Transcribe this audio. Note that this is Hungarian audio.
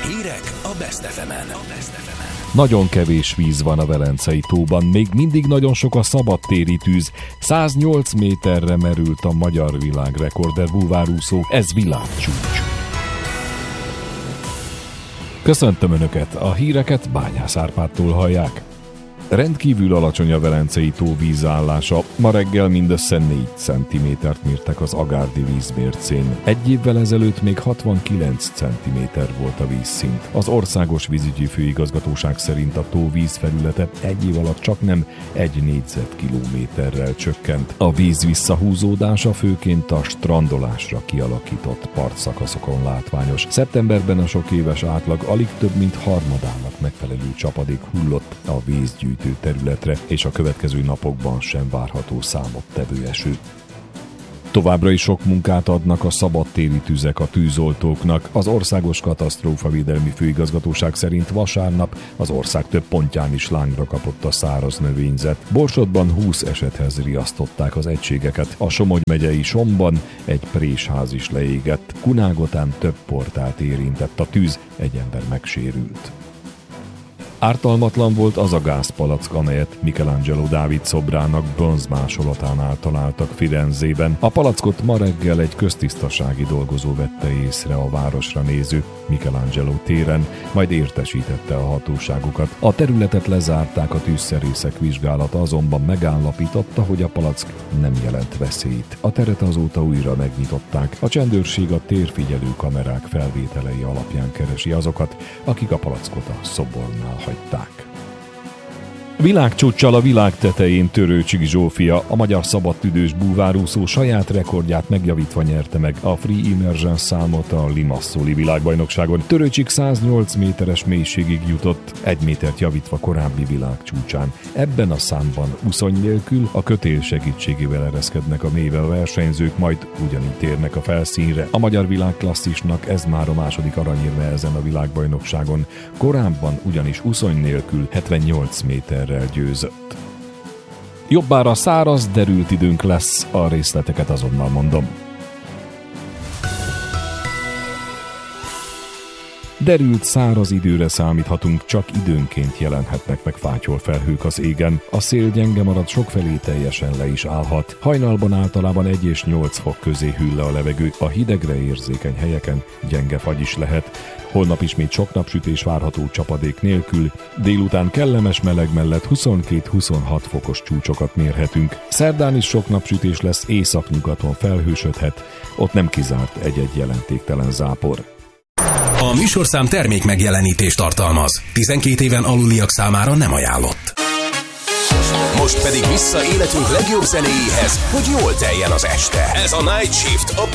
Hírek a Best FM-en. Nagyon kevés víz van a Velencei tóban, még mindig nagyon sok a szabadtéri tűz. 108 méterre merült a magyar világrekorder búvárúszó, ez világcsúcs. Köszöntöm Önöket, a híreket Bányász Árpádtól hallják. Rendkívül alacsony a Velencei tó vízállása. Ma reggel mindössze 4 cm mértek az Agárdi vízmércén. Egy évvel ezelőtt még 69 cm volt a vízszint. Az Országos Vízügyi Főigazgatóság szerint a tó vízfelülete egy év alatt csaknem 1 négyzetkilométerrel csökkent. A víz visszahúzódása főként a strandolásra kialakított partszakaszokon látványos. Szeptemberben a sok éves átlag alig több mint harmadának megfelelő csapadék hullott a vízgyűjtő területre, és a következő napokban sem várható számottevő eső. Továbbra is sok munkát adnak a szabadtéri tüzek a tűzoltóknak. Az Országos Katasztrófavédelmi Főigazgatóság szerint vasárnap az ország több pontján is lángra kapott a száraz növényzet. Borsodban 20 esethez riasztották az egységeket. A Somogy megyei Somban egy présház is leégett. Kunágotán több portált érintett a tűz, egy ember megsérült. Ártalmatlan volt az a gázpalack, amelyet Michelangelo Dávid szobrának bronzmásolatánál találtak Firenzében. A palackot ma reggel egy köztisztasági dolgozó vette észre a városra néző Michelangelo téren, majd értesítette a hatóságokat. A területet lezárták, a tűzszerészek vizsgálata azonban megállapította, hogy a palack nem jelent veszélyt. A teret azóta újra megnyitották. A csendőrség a térfigyelő kamerák felvételei alapján keresi azokat, akik a palackot a szobornál hagyták. Világcsúccsal a világ tetején Törőcsik Zsófia, a magyar szabadtüdős búvárúszó saját rekordját megjavítva nyerte meg a Free Immersion számot a Limassoli világbajnokságon. Törőcsik 108 méteres mélységig jutott, 1 métert javítva korábbi világcsúcsán. Ebben a számban úszony nélkül a kötél segítségével ereszkednek a mélybe a versenyzők, majd ugyanígy térnek a felszínre. A magyar világklasszisnak ez már a második aranyérme ezen a világbajnokságon. Korábban ugyanis úszony nélkül 78 méter győzött. Jobbára száraz, derült időnk lesz, a részleteket azonnal mondom. Derült, száraz időre számíthatunk, csak időnként jelenhetnek meg fátyol felhők az égen. A szél gyenge marad, sokfelé teljesen le is állhat. Hajnalban általában 1 és 8 fok közé hűl le a levegő, a hidegre érzékeny helyeken gyenge fagy is lehet. Holnap ismét sok napsütés várható csapadék nélkül, délután kellemes meleg mellett 22-26 fokos csúcsokat mérhetünk. Szerdán is sok napsütés lesz, északnyugaton felhősödhet, ott nem kizárt egy-egy jelentéktelen zápor. A műsorszám termék megjelenítést tartalmaz. 12 éven aluliak számára nem ajánlott. Most pedig vissza életünk legjobb zenéjéhez, hogy jól teljen az este. Ez a Night Shift a